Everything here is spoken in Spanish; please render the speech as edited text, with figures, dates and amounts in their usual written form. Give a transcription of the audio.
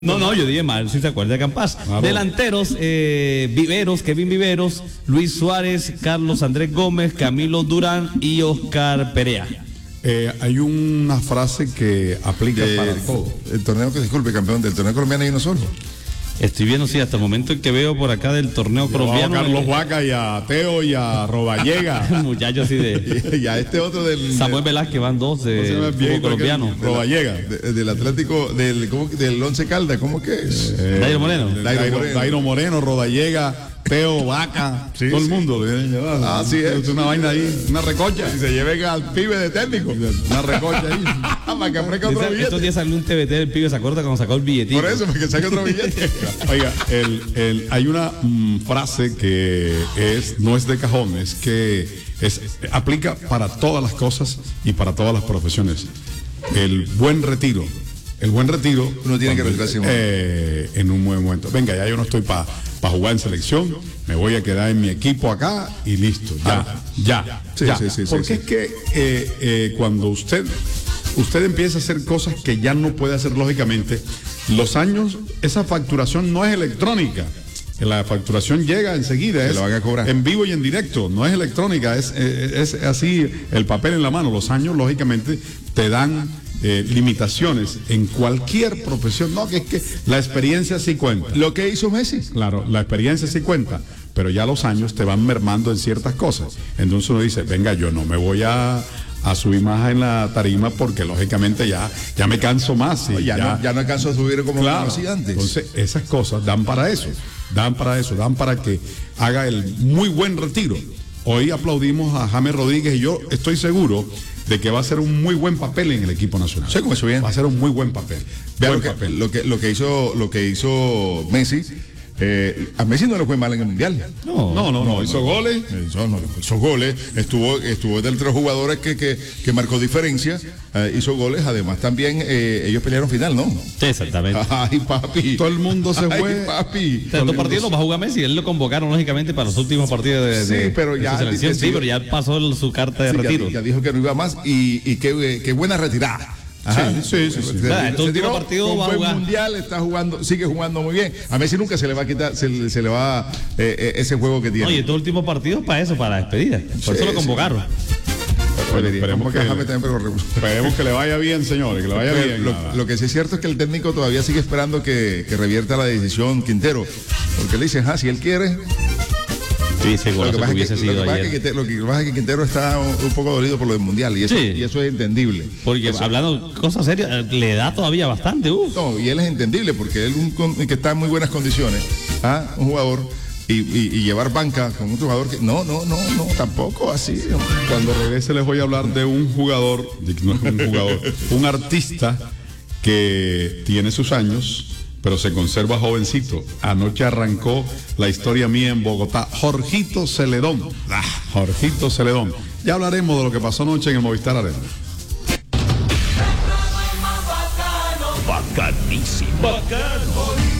No, yo dije mal, si se acuerda de Campas. Claro. Delanteros, Viveros, Kevin Viveros, Luis Suárez, Carlos Andrés Gómez, Camilo Durán y Oscar Perea. Hay una frase que aplica para todo. El torneo que, disculpe, campeón, del torneo colombiano hay uno solo. Estoy viendo, sí, hasta el momento en que veo por acá del torneo colombiano. A Carlos Vaca y a Teo y a Roballega. Muchachos así de Y a este otro del Samuel Velázquez, van dos de fútbol colombiano. Roballega. del Atlético, del Once Caldas, ¿cómo que es? Dairo Moreno. Dairo Moreno, Rodallega, Teo, Vaca, Sí, todo el sí. mundo. Así es. Es una vaina ahí, una recocha. Y se lleven al pibe de técnico. Una recocha ahí. Para que ofrezca otro Estos billete. días salió un TBT del pibe, se acuerda cuando sacó el billetito. Por eso, para que saque otro billete. Oiga, hay una frase que no es de cajón, es que aplica para todas las cosas y para todas las profesiones. El buen retiro. El buen retiro. Uno tiene que retirarse en un buen momento. Venga, ya yo no estoy para jugar en selección, me voy a quedar en mi equipo acá y listo. Ya. Sí, ya. sí, Porque sí. es que cuando usted empieza a hacer cosas que ya no puede hacer lógicamente, los años, esa facturación no es electrónica. La facturación llega enseguida, Se la van a cobrar. en vivo y en directo, no es electrónica, es así el papel en la mano. Los años lógicamente te dan limitaciones en cualquier profesión. No, que es que la experiencia sí cuenta. Lo que hizo Messi. Claro, la experiencia sí cuenta, pero ya los años te van mermando en ciertas cosas. Entonces uno dice, venga, yo no me voy a subir más en la tarima porque lógicamente ya me canso más. Y Ya no alcanzo a subir como lo hacía antes. Entonces esas cosas dan para eso, dan para que haga el muy buen retiro. Hoy aplaudimos a James Rodríguez y yo estoy seguro de que va a hacer un muy buen papel en el equipo nacional. Sí, como eso bien. Va a ser un muy buen papel. Vea Buen papel. lo que hizo Messi. A Messi no le fue mal en el Mundial. No, hizo goles. Hizo goles, estuvo entre los jugadores que marcó diferencia, hizo goles, además también ellos pelearon final, ¿no? Sí, exactamente. Ay, papi. Todo el mundo se fue. Ay, papi. Estos partidos los va a jugar Messi, él lo convocaron lógicamente para los últimos partidos de pero de ya su selección. Sí, pero ya pasó su carta de Sí, retiro. ya dijo que no iba más y qué buena retirada. Ajá. Sí. Este último partido va a buen jugar. mundial, sigue jugando muy bien. A Messi nunca se le va a quitar, se le va ese juego que tiene. Oye, estos últimos partidos para eso, para la despedida. Por eso lo convocaron. Bueno, esperemos Esperemos que le vaya bien, señores, que le vaya bien. Lo que sí es cierto es que el técnico todavía sigue esperando que revierta la decisión Quintero, porque le dicen, si él quiere. Sí, seguro Lo que que pasa hubiese sido ayer. lo que pasa es que Quintero está un poco dolido por lo del mundial y eso es entendible. Porque hablando cosas serias, le da todavía bastante. No, y él es entendible porque él que está en muy buenas condiciones, un jugador y llevar banca con otro jugador que no, tampoco así. Cuando regrese les voy a hablar de un jugador, un artista que tiene sus años, pero se conserva jovencito. Anoche arrancó la historia mía en Bogotá. Jorgito Celedón. Jorgito Celedón. Ya hablaremos de lo que pasó anoche en el Movistar Arena. Bacanísimo. Bacano.